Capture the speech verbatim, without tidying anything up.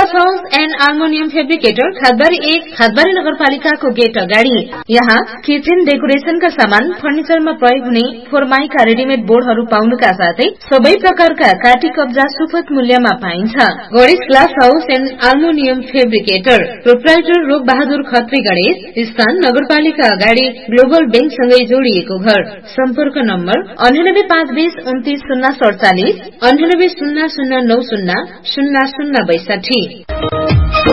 Glass house and aluminium fabricator खादबारी एक खादबारी नगरपालिकाको get अगाडि। यहाँ किचन डेकोरेशनका सामान, फर्निचरमा प्रयोग हुने फोरमाइका रेडिमेड बोर्डहरू पाउनुका साथै सबै प्रकारका काटी कब्जा सुपथ मूल्यमा पाइन्छ। Ganesh glass house and aluminium fabricator, proprietor रोग बहादुर खत्री गणेश, स्थान नगरपालिका अगाडि, ग्लोबल बैंकसँगै जोडिएको घर। सम्पर्क नम्बर अन्ठानब्बे पाँच बीस उन्तीस शून्य सड़चालिस, अन्ठानब्बे शून्य शून्य नौ शून्य शून्य शून्य बैसठी।